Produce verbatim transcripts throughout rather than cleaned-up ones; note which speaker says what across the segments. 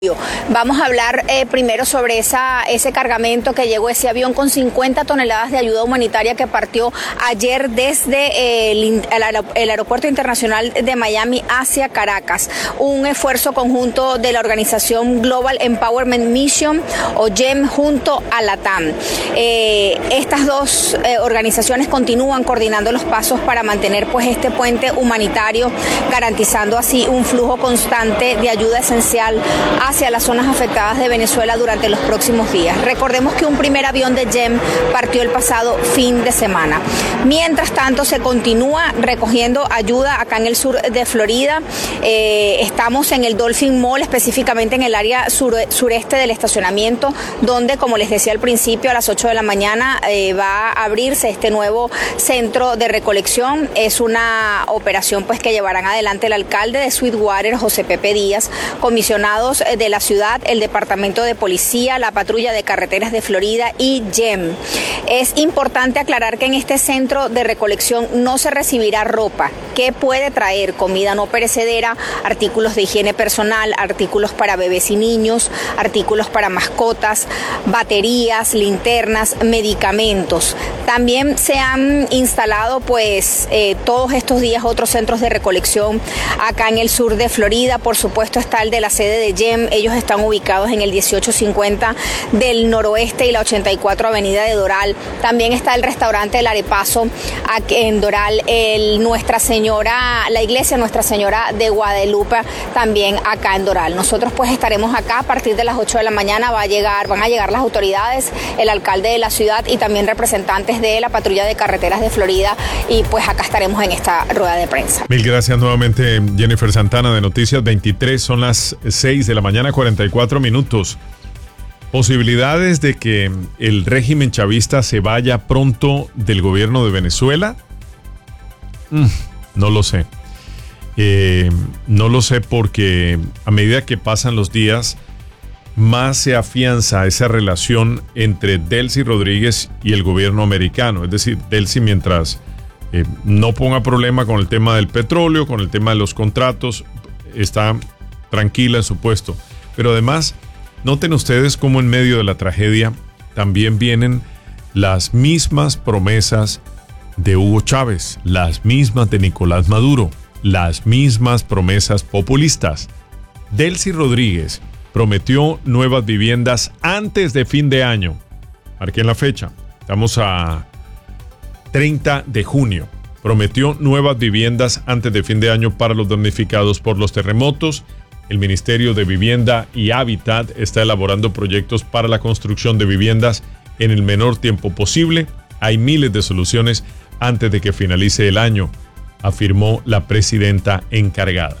Speaker 1: Vamos a hablar eh, primero sobre esa, ese cargamento que llegó, ese avión con cincuenta toneladas de ayuda humanitaria que partió ayer desde eh, el, el Aeropuerto Internacional de Miami hacia Caracas. Un esfuerzo conjunto de la organización Global Empowerment Mission, o G E M, junto a LATAM. Eh, estas dos eh, organizaciones continúan coordinando los pasos para mantener pues este puente humanitario, garantizando así un flujo constante de ayuda esencial hacia las zonas afectadas de Venezuela durante los próximos días. Recordemos que un primer avión de G E M partió el pasado fin de semana. Mientras tanto, se continúa recogiendo ayuda acá en el sur de Florida. Eh, estamos en el Dolphin Mall, específicamente en el área sur, sureste del estacionamiento, donde, como les decía al principio, a las ocho de la mañana eh, va a abrirse este nuevo centro de recolección. Es una operación pues que llevarán adelante el alcalde de Sweetwater, José Pepe Díaz, comisionados de la ciudad, el Departamento de Policía, la Patrulla de Carreteras de Florida y G E M. Es importante aclarar que en este centro de recolección no se recibirá ropa, que puede traer comida no perecedera, artículos de higiene personal, artículos para bebés y niños, artículos para mascotas, baterías, linternas, medicamentos. También se han instalado pues eh, todos estos días otros centros de recolección acá en el sur de Florida. Por supuesto está el de la sede de G E M. Ellos están ubicados en el dieciocho cincuenta del noroeste y la ochenta y cuatro avenida de Doral. También está el restaurante El Arepazo aquí en Doral, el Nuestra Señora, la iglesia Nuestra Señora de Guadalupe, también acá en Doral. Nosotros pues estaremos acá a partir de las ocho de la mañana. Va a llegar, van a llegar las autoridades, el alcalde de la ciudad y también representantes de la Patrulla de Carreteras de Florida, y pues acá estaremos en esta rueda de prensa.
Speaker 2: Mil gracias nuevamente, Jennifer Santana, de Noticias veintitrés. Son las seis de la mañana, cuarenta y cuatro minutos. ¿Posibilidades de que el régimen chavista se vaya pronto del gobierno de Venezuela? Mm, no lo sé. Eh, no lo sé porque a medida que pasan los días, más se afianza esa relación entre Delcy Rodríguez y el gobierno americano. Es decir, Delcy, mientras eh, no ponga problema con el tema del petróleo, con el tema de los contratos, está tranquila en su puesto. Pero además, noten ustedes cómo en medio de la tragedia también vienen las mismas promesas de Hugo Chávez, las mismas de Nicolás Maduro, las mismas promesas populistas. Delcy Rodríguez prometió nuevas viviendas antes de fin de año. Marquen la fecha. Estamos a treinta de junio. Prometió nuevas viviendas antes de fin de año para los damnificados por los terremotos. El Ministerio de Vivienda y Hábitat está elaborando proyectos para la construcción de viviendas en el menor tiempo posible. Hay miles de soluciones antes de que finalice el año, afirmó la presidenta encargada.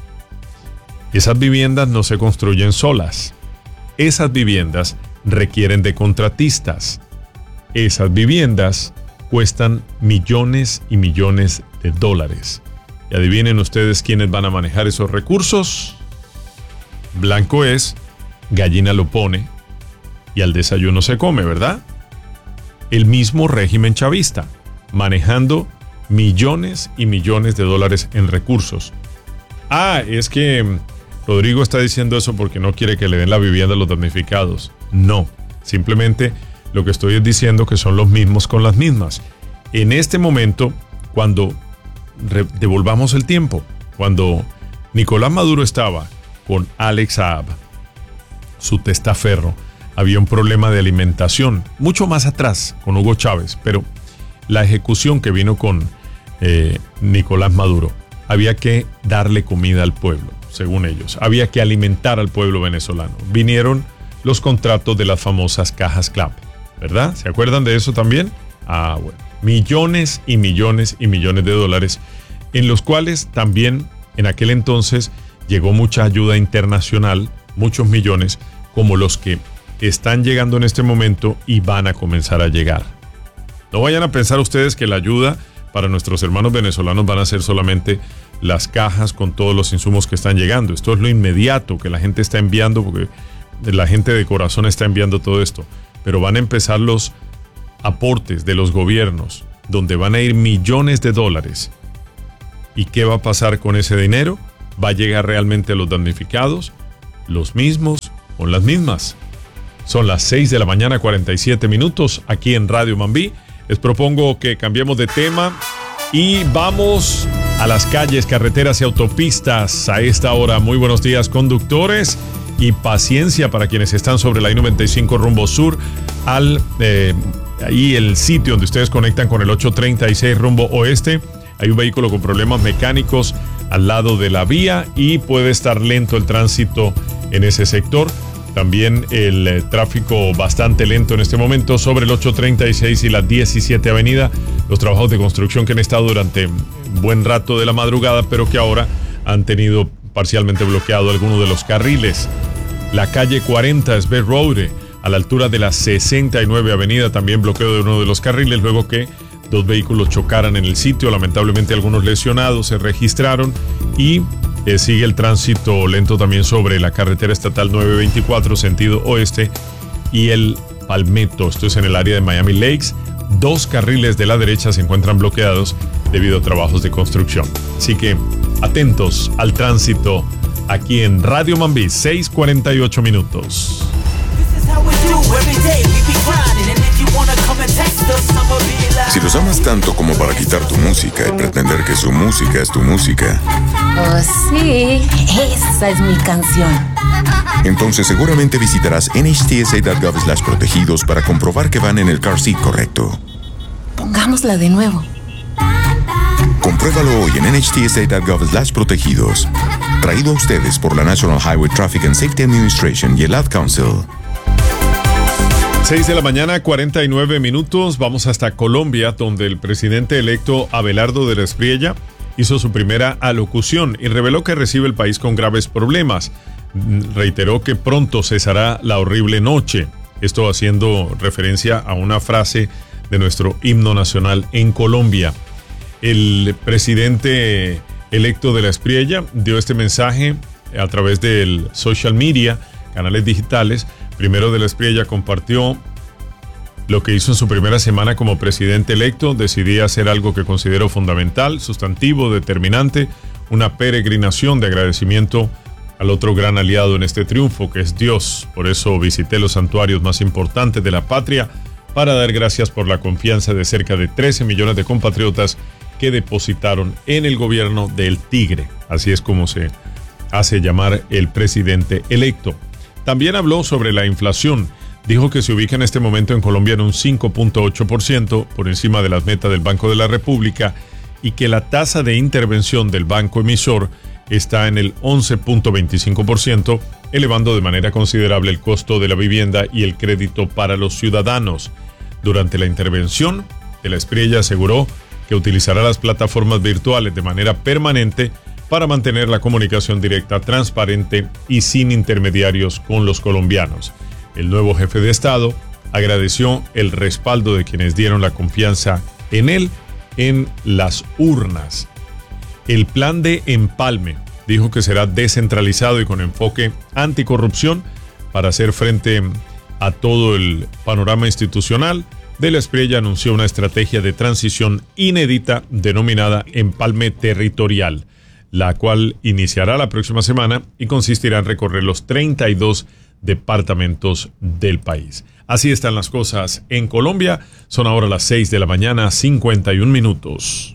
Speaker 2: Esas viviendas no se construyen solas. Esas viviendas requieren de contratistas. Esas viviendas cuestan millones y millones de dólares. Y adivinen ustedes quiénes van a manejar esos recursos. Blanco es, gallina lo pone y al desayuno se come, ¿verdad? El mismo régimen chavista, manejando millones y millones de dólares en recursos. Ah, es que Rodrigo está diciendo eso porque no quiere que le den la vivienda a los damnificados. No, simplemente lo que estoy diciendo que son los mismos con las mismas. En este momento, cuando devolvamos el tiempo, cuando Nicolás Maduro estaba con Alex Saab, su testaferro, había un problema de alimentación, mucho más atrás con Hugo Chávez, pero la ejecución que vino con eh, Nicolás Maduro, había que darle comida al pueblo, según ellos, había que alimentar al pueblo venezolano. Vinieron los contratos de las famosas cajas CLAP, ¿verdad? ¿Se acuerdan de eso también? Ah, bueno, millones y millones y millones de dólares, en los cuales también en aquel entonces llegó mucha ayuda internacional, muchos millones, como los que están llegando en este momento y van a comenzar a llegar. No vayan a pensar ustedes que la ayuda para nuestros hermanos venezolanos van a ser solamente las cajas con todos los insumos que están llegando. Esto es lo inmediato que la gente está enviando, porque la gente de corazón está enviando todo esto. Pero van a empezar los aportes de los gobiernos, donde van a ir millones de dólares. ¿Y qué va a pasar con ese dinero? ¿Va a llegar realmente a los damnificados? los mismos con las mismas. Son las seis de la mañana, cuarenta y siete minutos, aquí en Radio Mambí. Les propongo que cambiemos de tema y vamos a las calles, carreteras y autopistas a esta hora. Muy buenos días, conductores, y paciencia para quienes están sobre la I noventa y cinco rumbo sur, al eh, ahí el sitio donde ustedes conectan con el ocho treinta y seis rumbo oeste. Hay un vehículo con problemas mecánicos al lado de la vía y puede estar lento el tránsito en ese sector. También el eh, tráfico bastante lento en este momento sobre el ocho treinta y seis y la diecisiete avenida. Los trabajos de construcción que han estado durante buen rato de la madrugada, pero que ahora han tenido parcialmente bloqueado algunos de los carriles. La calle cuarenta, Svet Road, a la altura de la sesenta y nueve avenida, también bloqueo de uno de los carriles, luego que dos vehículos chocaran en el sitio. Lamentablemente algunos lesionados se registraron y eh, sigue el tránsito lento también sobre la carretera estatal nueve veinticuatro, sentido oeste, y el Palmetto. Esto es en el área de Miami Lakes. Dos carriles de la derecha se encuentran bloqueados debido a trabajos de construcción. Así que atentos al tránsito aquí en Radio Mambí, seis cuarenta y ocho minutos.
Speaker 3: Si los amas tanto como para quitar tu música y pretender que su música es tu música.
Speaker 4: Oh, sí, esa es mi canción.
Speaker 3: Entonces seguramente visitarás N H T S A punto gov slash protegidos para comprobar que van en el car seat correcto.
Speaker 4: Pongámosla de nuevo.
Speaker 3: Compruébalo hoy en N H T S A punto gov slash protegidos. Traído a ustedes por la National Highway Traffic and Safety Administration y el Ad Council.
Speaker 2: seis de la mañana, cuarenta y nueve minutos. Vamos hasta Colombia, donde el presidente electo Abelardo de la Espriella hizo su primera alocución y reveló que recibe el país con graves problemas. Reiteró que pronto cesará la horrible noche. Esto haciendo referencia a una frase de nuestro himno nacional en Colombia. El presidente electo de la Espriella dio este mensaje a través del social media, canales digitales. Primero de la Espriella compartió lo que hizo en su primera semana como presidente electo. Decidí hacer algo que considero fundamental, sustantivo, determinante, una peregrinación de agradecimiento al otro gran aliado en este triunfo, que es Dios. Por eso visité los santuarios más importantes de la patria para dar gracias por la confianza de cerca de trece millones de compatriotas que depositaron en el gobierno del Tigre. Así es como se hace llamar el presidente electo. También habló sobre la inflación. Dijo que se ubica en este momento en Colombia en un cinco punto ocho por ciento, por encima de las metas del Banco de la República, y que la tasa de intervención del banco emisor está en el once punto veinticinco por ciento, elevando de manera considerable el costo de la vivienda y el crédito para los ciudadanos. Durante la intervención, de la Espriella aseguró que utilizará las plataformas virtuales de manera permanente para mantener la comunicación directa, transparente y sin intermediarios con los colombianos. El nuevo jefe de Estado agradeció el respaldo de quienes dieron la confianza en él en las urnas. El plan de empalme dijo que será descentralizado y con enfoque anticorrupción para hacer frente a todo el panorama institucional. De la Espriella anunció una estrategia de transición inédita denominada empalme territorial, la cual iniciará la próxima semana y consistirá en recorrer los treinta y dos departamentos del país. Así están las cosas en Colombia. Son ahora las seis de la mañana, cincuenta y un minutos.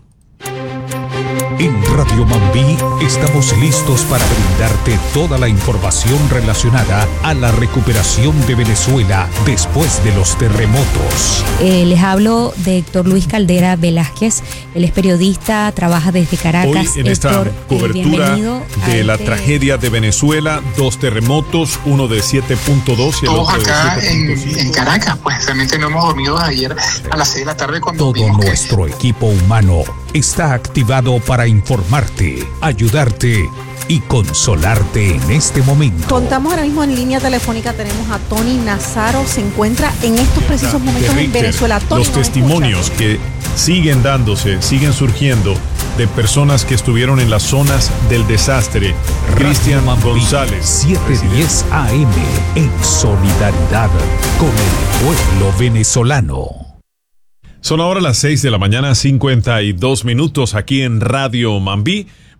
Speaker 5: En Radio Mambí estamos listos para brindarte toda la información relacionada a la recuperación de Venezuela después de los terremotos.
Speaker 6: Eh, les hablo de Héctor Luis Caldera Velázquez. Él es periodista, trabaja desde Caracas.
Speaker 2: Hoy en esta
Speaker 6: Héctor,
Speaker 2: cobertura
Speaker 6: eh,
Speaker 2: de la
Speaker 6: este...
Speaker 2: tragedia de Venezuela, dos terremotos, uno de siete punto dos y el
Speaker 7: Todos
Speaker 2: otro
Speaker 7: acá
Speaker 2: de siete punto cinco.
Speaker 7: en, en Caracas, pues realmente no hemos dormido ayer a las seis de la tarde cuando
Speaker 5: Todo
Speaker 7: vimos que...
Speaker 5: nuestro equipo humano está activado para informarte, ayudarte y consolarte en este momento.
Speaker 8: Contamos ahora mismo en línea telefónica, tenemos a Tony Nazaro, se encuentra en estos precisos momentos en Venezuela. Tony,
Speaker 2: los testimonios que siguen dándose, siguen surgiendo de personas que estuvieron en las zonas del desastre. Cristian González,
Speaker 5: siete diez A M, en solidaridad con el pueblo venezolano.
Speaker 2: Son ahora las seis de la mañana, cincuenta y dos minutos aquí en Radio Mambí.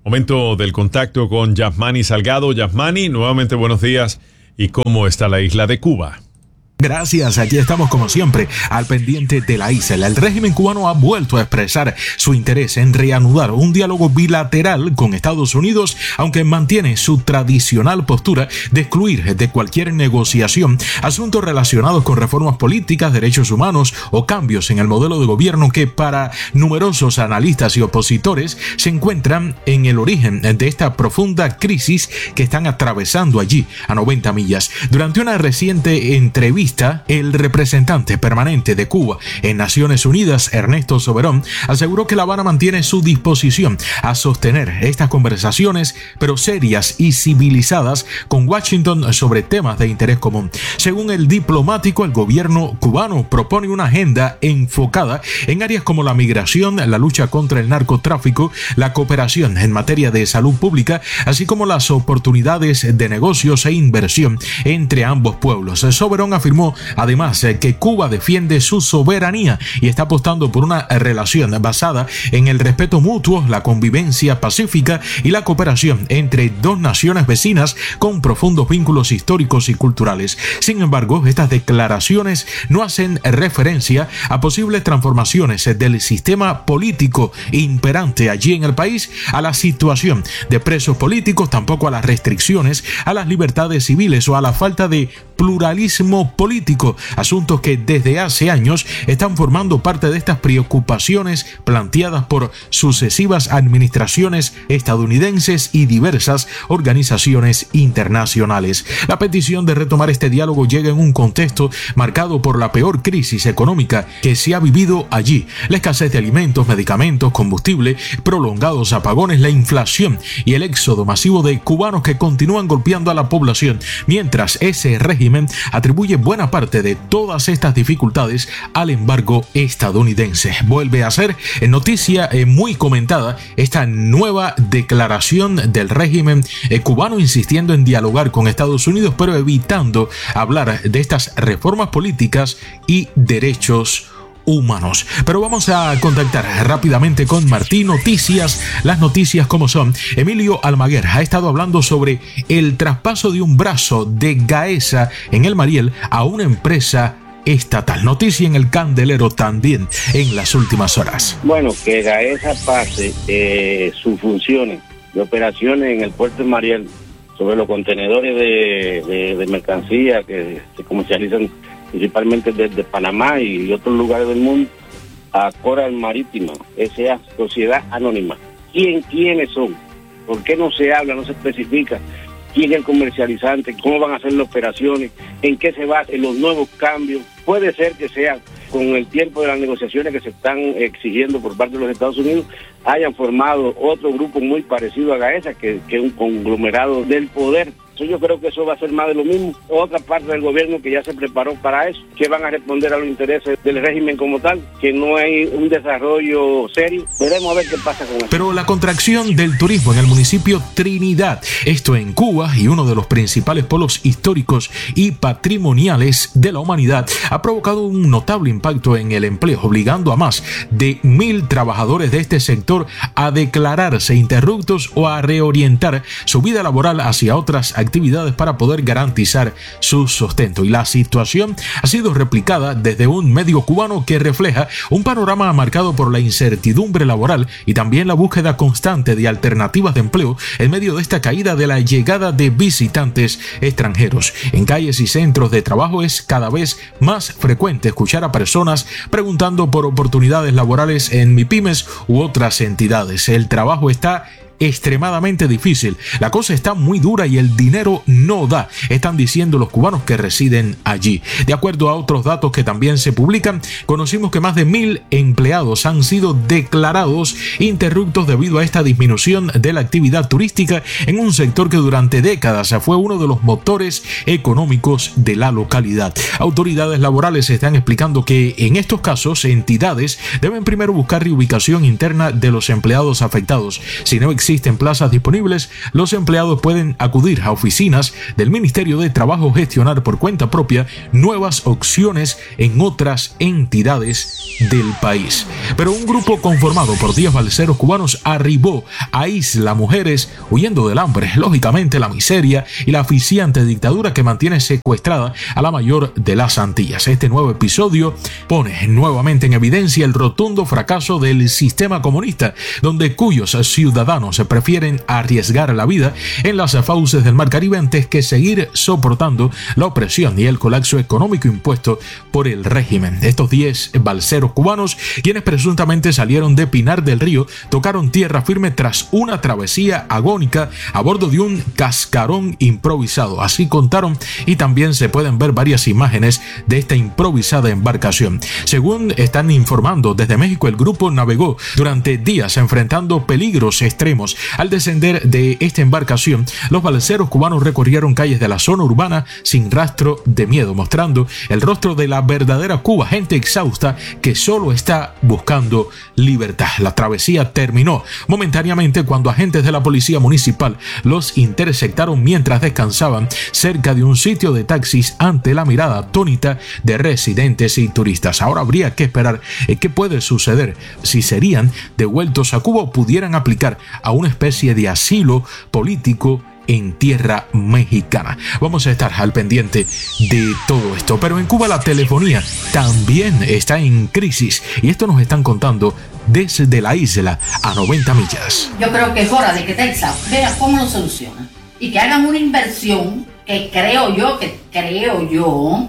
Speaker 2: Momento del contacto con Yasmani Salgado. Yasmani, nuevamente buenos días. ¿Y cómo está la isla de Cuba?
Speaker 9: Gracias, aquí estamos como siempre al pendiente de la isla. El régimen cubano ha vuelto a expresar su interés en reanudar un diálogo bilateral con Estados Unidos, aunque mantiene su tradicional postura de excluir de cualquier negociación asuntos relacionados con reformas políticas, derechos humanos o cambios en el modelo de gobierno que para numerosos analistas y opositores se encuentran en el origen de esta profunda crisis que están atravesando allí a noventa millas. Durante una reciente entrevista, el representante permanente de Cuba en Naciones Unidas, Ernesto Soberón, aseguró que La Habana mantiene su disposición a sostener estas conversaciones, pero serias y civilizadas, con Washington sobre temas de interés común. Según el diplomático, el gobierno cubano propone una agenda enfocada en áreas como la migración, la lucha contra el narcotráfico, la cooperación en materia de salud pública, así como las oportunidades de negocios e inversión entre ambos pueblos. Soberón afirmó además que Cuba defiende su soberanía y está apostando por una relación basada en el respeto mutuo, la convivencia pacífica y la cooperación entre dos naciones vecinas con profundos vínculos históricos y culturales. Sin embargo, estas declaraciones no hacen referencia a posibles transformaciones del sistema político imperante allí en el país, a la situación de presos políticos, tampoco a las restricciones a las libertades civiles o a la falta de pluralismo político, asuntos que desde hace años están formando parte de estas preocupaciones planteadas por sucesivas administraciones estadounidenses y diversas organizaciones internacionales. La petición de retomar este diálogo llega en un contexto marcado por la peor crisis económica que se ha vivido allí, la escasez de alimentos, medicamentos, combustible, prolongados apagones, la inflación y el éxodo masivo de cubanos que continúan golpeando a la población, mientras ese régimen atribuye buena parte de todas estas dificultades al embargo estadounidense. Vuelve a ser noticia eh, muy comentada esta nueva declaración del régimen eh, cubano insistiendo en dialogar con Estados Unidos, pero evitando hablar de estas reformas políticas y derechos humanos. Pero vamos a contactar rápidamente con Martí Noticias, las noticias como son. Emilio Almaguer ha estado hablando sobre el traspaso de un brazo de Gaesa en el Mariel a una empresa estatal. Noticia en el Candelero también en las últimas horas.
Speaker 10: Bueno, que Gaesa pase eh, sus funciones de operaciones en el puerto de Mariel sobre los contenedores de, de, de mercancía que se comercializan principalmente desde Panamá y otros lugares del mundo, a Coral Marítima, S A, Sociedad Anónima. ¿Quién, quiénes son? ¿Por qué no se habla, no se especifica quién es el comercializante, cómo van a hacer las operaciones, en qué se basan los nuevos cambios? Puede ser que sea con el tiempo de las negociaciones que se están exigiendo por parte de los Estados Unidos, hayan formado otro grupo muy parecido a Gaesa, que, que es un conglomerado del poder. Yo creo que eso va a ser más de lo mismo. Otra parte del gobierno que ya se preparó para eso, que van a responder a los intereses del régimen como tal, que no hay un desarrollo serio. Veremos a ver qué pasa con eso.
Speaker 9: Pero la contracción del turismo en el municipio Trinidad, esto en Cuba y uno de los principales polos históricos y patrimoniales de la humanidad, ha provocado un notable impacto en el empleo, obligando a más de mil trabajadores de este sector a declararse interruptos o a reorientar su vida laboral hacia otras actividades actividades para poder garantizar su sustento. Y la situación ha sido replicada desde un medio cubano que refleja un panorama marcado por la incertidumbre laboral y también la búsqueda constante de alternativas de empleo en medio de esta caída de la llegada de visitantes extranjeros. En calles y centros de trabajo es cada vez más frecuente escuchar a personas preguntando por oportunidades laborales en MIPYMES u otras entidades. El trabajo está extremadamente difícil, la cosa está muy dura y el dinero no da, están diciendo los cubanos que residen allí. De acuerdo a otros datos que también se publican, conocimos que más de mil empleados han sido declarados interruptos debido a esta disminución de la actividad turística en un sector que durante décadas fue uno de los motores económicos de la localidad. Autoridades laborales están explicando que en estos casos entidades deben primero buscar reubicación interna de los empleados afectados. Si no existe existen plazas disponibles, los empleados pueden acudir a oficinas del Ministerio de Trabajo, gestionar por cuenta propia nuevas opciones en otras entidades del país. Pero un grupo conformado por diez balseros cubanos arribó a Isla Mujeres huyendo del hambre, lógicamente la miseria y la asfixiante dictadura que mantiene secuestrada a la mayor de las Antillas. Este nuevo episodio pone nuevamente en evidencia el rotundo fracaso del sistema comunista, donde cuyos ciudadanos prefieren arriesgar la vida en las fauces del Mar Caribe antes que seguir soportando la opresión y el colapso económico impuesto por el régimen. Estos diez balseros cubanos, quienes presuntamente salieron de Pinar del Río, tocaron tierra firme tras una travesía agónica a bordo de un cascarón improvisado. Así contaron, y también se pueden ver varias imágenes de esta improvisada embarcación. Según están informando desde México, el grupo navegó durante días enfrentando peligros extremos. Al descender de esta embarcación, los balseros cubanos recorrieron calles de la zona urbana sin rastro de miedo, mostrando el rostro de la verdadera Cuba, gente exhausta que solo está buscando libertad. La travesía terminó momentáneamente cuando agentes de la policía municipal los interceptaron mientras descansaban cerca de un sitio de taxis ante la mirada atónita de residentes y turistas. Ahora habría que esperar qué puede suceder, si serían devueltos a Cuba o pudieran aplicar a una especie de asilo político en tierra mexicana. Vamos a estar al pendiente de todo esto. Pero en Cuba la telefonía también está en crisis, y esto nos están contando desde la isla a noventa millas.
Speaker 4: Yo creo que es hora de que Texas vea cómo lo soluciona y que hagan una inversión que creo yo, que creo yo,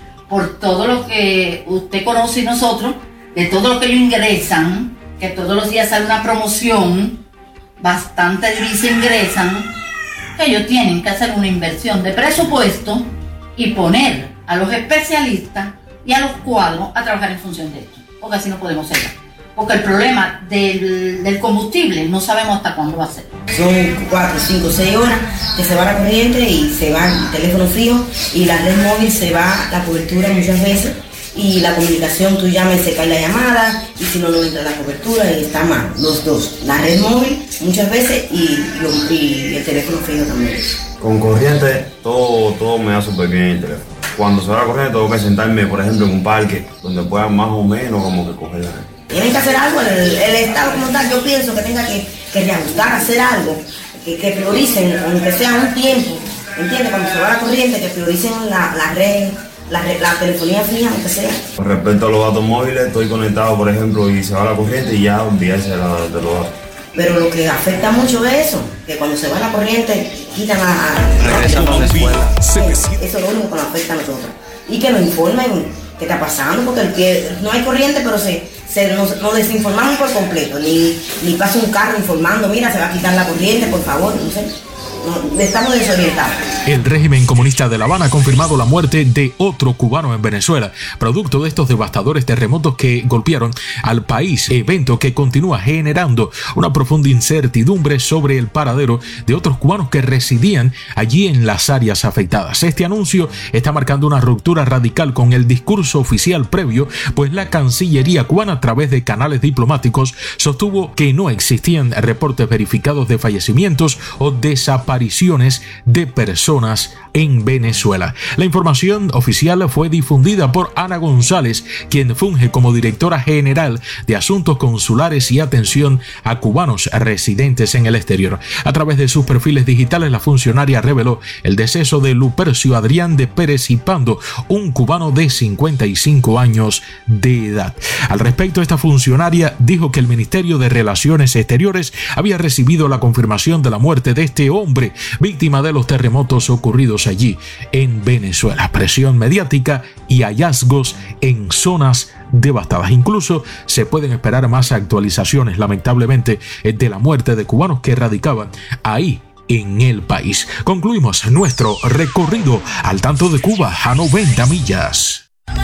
Speaker 4: por todo lo que usted conoce y nosotros, de todo lo que ellos ingresan, que todos los días sale una promoción, bastante divisas ingresan, que ellos tienen que hacer una inversión de presupuesto y poner a los especialistas y a los cuadros a trabajar en función de esto, porque así no podemos seguir. Porque el problema del, del combustible no sabemos hasta cuándo va a ser.
Speaker 11: Son cuatro, cinco, seis horas que se va la corriente y se va el teléfono fijo y la red móvil, se va la cobertura muchas veces, y la comunicación, tú llamas y se cae la llamada, y si no, no entra la cobertura y está mal, los dos, la red móvil muchas veces y, lo, y el teléfono fijo también.
Speaker 12: Con corriente todo, todo me da súper bien el teléfono. Cuando se va la corriente tengo que sentarme, por ejemplo, en un parque donde pueda más o menos como que coger la red.
Speaker 11: Tienen que hacer algo, el, el Estado como tal, yo pienso que tenga que, que reajustar, hacer algo, que, que prioricen, aunque sea un tiempo, ¿entiendes? Cuando se va la corriente, que prioricen la, la red, la, la telefonía fija, aunque sea.
Speaker 12: Con respecto a los datos móviles, estoy conectado, por ejemplo, y se va la corriente y ya olvidarse de, la, de los datos.
Speaker 11: Pero lo que afecta mucho es eso, que cuando se va la corriente, quitan la...
Speaker 5: Regresando a la escuela.
Speaker 11: Eso es lo único que nos afecta a nosotros. Y que nos informen qué está pasando, porque el que no hay corriente, pero se, se nos, nos desinformamos por completo. Ni, ni pasa un carro informando, mira, se va a quitar la corriente, por favor, no sé. No, estamos desorientados.
Speaker 9: El régimen comunista de La Habana ha confirmado la muerte de otro cubano en Venezuela, producto de estos devastadores terremotos que golpearon al país, evento que continúa generando una profunda incertidumbre sobre el paradero de otros cubanos que residían allí en las áreas afectadas. Este anuncio está marcando una ruptura radical con el discurso oficial previo, pues la Cancillería cubana, a través de canales diplomáticos, sostuvo que no existían reportes verificados de fallecimientos o desapariciones apariciones de personas en Venezuela. La información oficial fue difundida por Ana González, quien funge como directora general de Asuntos Consulares y Atención a Cubanos residentes en el exterior. A través de sus perfiles digitales, la funcionaria reveló el deceso de Lupercio Adrián de Pérez y Pando, un cubano de cincuenta y cinco años de edad. Al respecto, esta funcionaria dijo que el Ministerio de Relaciones Exteriores había recibido la confirmación de la muerte de este hombre víctima de los terremotos ocurridos allí en Venezuela. Presión mediática y hallazgos en zonas devastadas. Incluso se pueden esperar más actualizaciones, lamentablemente, de la muerte de cubanos que radicaban ahí en el país. Concluimos nuestro recorrido al tanto de Cuba a noventa millas.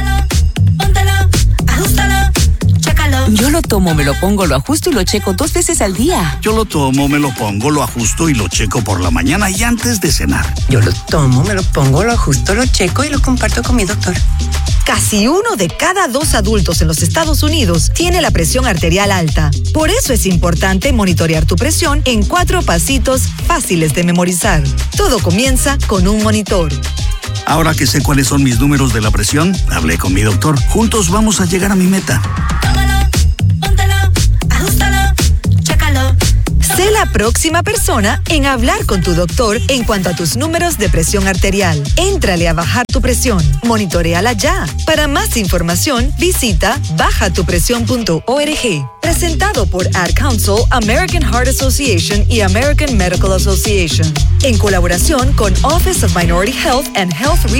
Speaker 13: Yo lo tomo, me lo pongo, lo ajusto y lo checo dos veces al día.
Speaker 14: Yo lo tomo, me lo pongo, lo ajusto y lo checo por la mañana y antes de cenar.
Speaker 15: Yo lo tomo, me lo pongo, lo ajusto, lo checo y lo comparto con mi doctor. Casi uno de cada dos adultos en los Estados Unidos tiene la presión arterial alta. Por eso es importante monitorear tu presión en cuatro pasitos fáciles de memorizar. Todo comienza con un monitor.
Speaker 14: Ahora que sé cuáles son mis números de la presión, hablé con mi doctor. Juntos vamos a llegar a mi meta.
Speaker 15: Sé la próxima persona en hablar con tu doctor en cuanto a tus números de presión arterial. Éntrale a bajar tu presión. Monitoreala ya. Para más información, visita baja tu presión punto org. Presentado por Ad Council, American Heart Association y American Medical Association. En colaboración con Office of Minority Health and Health